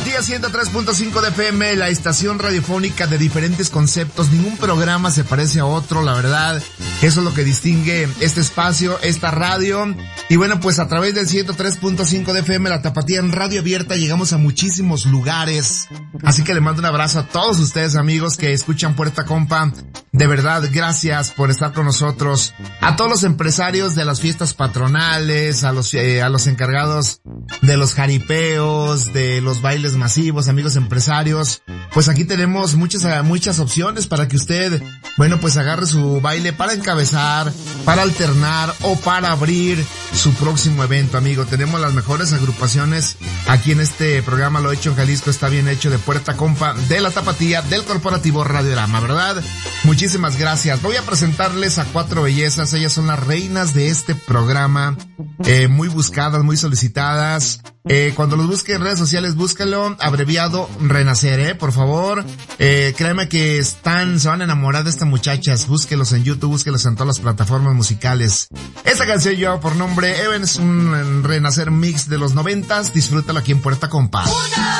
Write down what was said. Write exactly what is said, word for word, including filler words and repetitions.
Tapatía ciento tres punto cinco de F M, la estación radiofónica de diferentes conceptos. Ningún programa se parece a otro, la verdad. Eso es lo que distingue este espacio, esta radio. Y bueno, pues a través del ciento tres punto cinco de F M, la Tapatía en radio abierta, llegamos a muchísimos lugares. Así que le mando un abrazo a todos ustedes, amigos, que escuchan Puerta Compa. De verdad, gracias por estar con nosotros. A todos los empresarios de las fiestas patronales, a los, eh, a los encargados de los jaripeos, de los bailes masivos, amigos empresarios. Pues aquí tenemos muchas, muchas opciones para que usted, bueno, pues agarre su baile para encabezar, para alternar o para abrir su próximo evento, amigo. Tenemos las mejores agrupaciones aquí en este programa Lo Hecho en Jalisco Está Bien Hecho, de Puerta Compa, de la Tapatía, del corporativo Radiorama, ¿verdad? Muchísimas gracias. Voy a presentarles a cuatro bellezas. Ellas son las reinas de este programa, eh, muy buscadas, muy solicitadas. Eh, cuando los busque en redes sociales, búscalo, abreviado Renacer, eh, por favor. Eh, créeme que están, se van a enamorar de estas muchachas. Búsquelos en YouTube, búsquelos en todas las plataformas musicales. Esta canción lleva por nombre Even, es un Renacer mix de los noventas. Disfrútalo aquí en Puerta Compa.